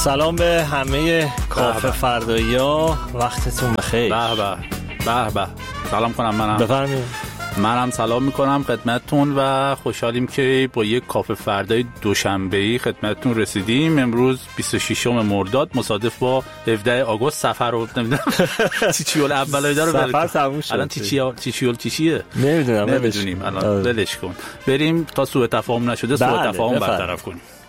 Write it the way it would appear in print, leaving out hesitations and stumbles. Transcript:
سلام به همه کافه فردایی‌ها، وقتتون بخیر. به به سلام کنم. منم سلام میکنم خدمتتون و خوشحالیم که با یک کافه فردای دوشنبه‌ای خدمتتون رسیدیم. امروز 26 مرداد مصادف با 17 آگوست. سفر رو نمیدونم تیچیول اولای داره سفر تموم شد. الان تیچیول چیه نمیدونیم الان ولش کن. بریم تا سوء تفاهم نشده سوء تفاهم برطرف کنیم.